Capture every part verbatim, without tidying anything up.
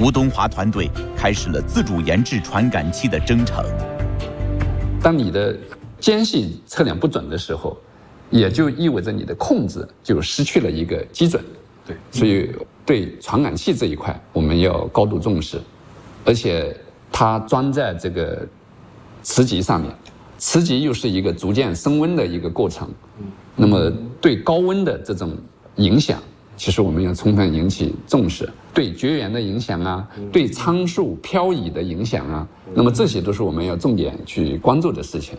吴东华团队开始了自主研制传感器的征程。 当你的间隙测量不准的时候，也就意味着你的控制就失去了一个基准。 对， 所以对传感器这一块我们要高度重视，而且它装在这个磁极上面，磁极又是一个逐渐升温的一个过程。那么对高温的这种影响，其实我们要充分引起重视，对绝缘的影响啊，对参数漂移的影响啊，那么这些都是我们要重点去关注的事情。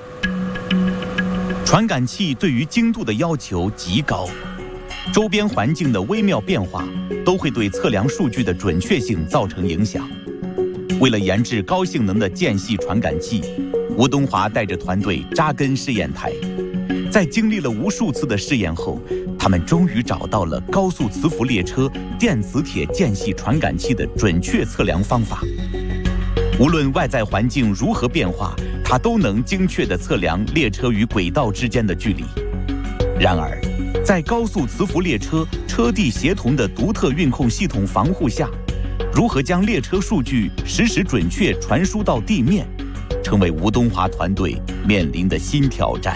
传感器对于精度的要求极高，周边环境的微妙变化都会对测量数据的准确性造成影响。为了研制高性能的间隙传感器，吴东华带着团队扎根试验台。在经历了无数次的试验后，他们终于找到了高速磁浮列车电磁铁间隙传感器的准确测量方法。无论外在环境如何变化，它都能精确地测量列车与轨道之间的距离。然而，在高速磁浮列车车地协同的独特运控系统防护下，如何将列车数据实时准确传输到地面，成为吴东华团队面临的新挑战。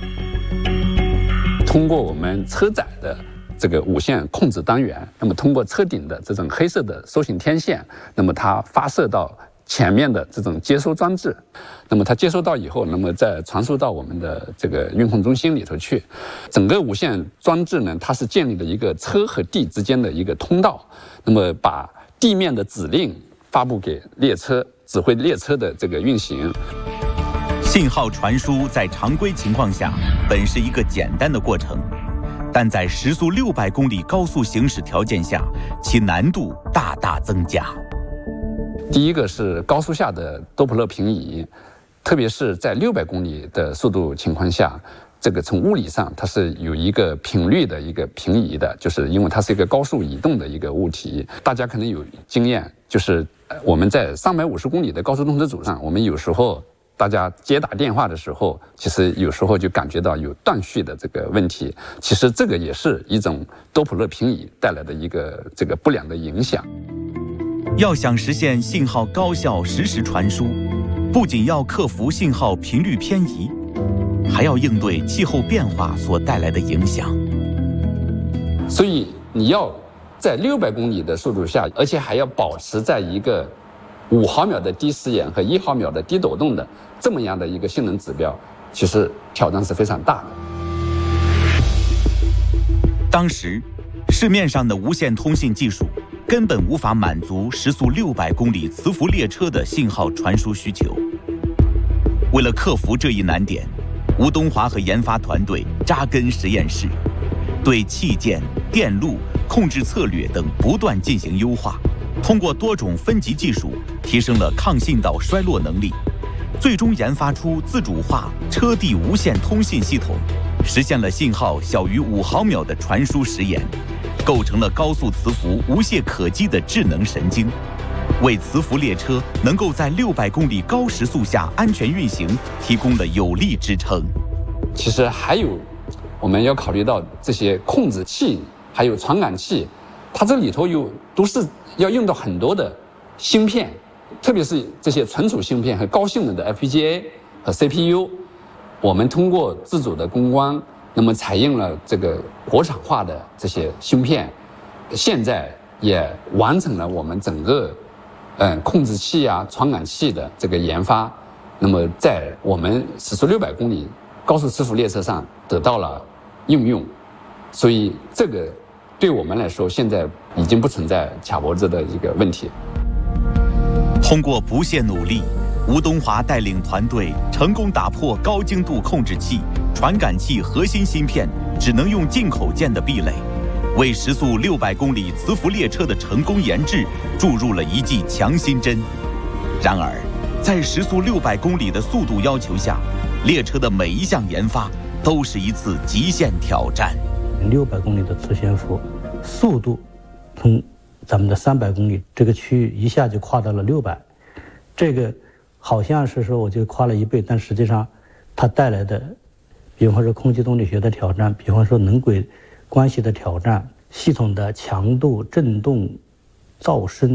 通过我们车载的这个无线控制单元，那么通过车顶的这种黑色的收信天线，那么它发射到前面的这种接收装置，那么它接收到以后，那么再传输到我们的这个运控中心里头去。整个无线装置呢，它是建立了一个车和地之间的一个通道，那么把地面的指令发布给列车，指挥列车的这个运行。 信号传输在常规情况下本是一个简单的过程，但在时速六百公里高速行驶条件下，其难度大大增加。 第一个是高速下的多普勒平移，特别是在六百公里的速度情况下，这个从物理上它是有一个频率的一个平移的，就是因为它是一个高速移动的一个物体。大家可能有经验，就是我们在三百五十公里的高速动车组上，我们有时候大家接打电话的时候，其实有时候就感觉到有断续的这个问题，其实这个也是一种多普勒平移带来的一个这个不良的影响。 要想实现信号高效实时传输，不仅要克服信号频率偏移，还要应对气候变化所带来的影响。 所以你要在六百公里的速度下，而且还要保持在一个五毫秒的低时延和一毫秒的低抖动的这么样的一个性能指标，其实挑战是非常大的。 当时市面上的无线通信技术根本无法满足时速六百公里磁浮列车的信号传输需求。为了克服这一难点，吴东华和研发团队扎根实验室，对器件、电路、控制策略等不断进行优化，通过多种分级技术提升了抗信导衰落能力，最终研发出自主化车地无线通信系统，实现了信号小于五毫秒的传输时延，构成了高速磁浮无懈可击的智能神经，为磁浮列车能够在六百公里高时速下安全运行提供了有力支撑。 其实还有我们要考虑到这些控制器还有传感器，它这里头有都是要用到很多的芯片，特别是这些存储芯片和高性能的 F P G A 和 C P U。 我们通过自主的攻关，那么采用了这个国产化的这些芯片，现在也完成了我们整个嗯控制器啊传感器的这个研发，那么在我们时速六百公里高速磁浮列车上得到了应用。所以这个对我们来说现在已经不存在卡脖子的一个问题。 通过不懈努力，吴东华带领团队成功打破高精度控制器、传感器核心芯片只能用进口件的壁垒，为时速六百公里磁浮列车的成功研制注入了一剂强心针。然而，在时速六百公里的速度要求下，列车的每一项研发都是一次极限挑战。 六百公里的磁悬浮，速度从咱们的三百公里这个区域一下就跨到了六百，这个好像是说我就跨了一倍，但实际上它带来的，比方说空气动力学的挑战，比方说能轨关系的挑战，系统的强度、振动、噪声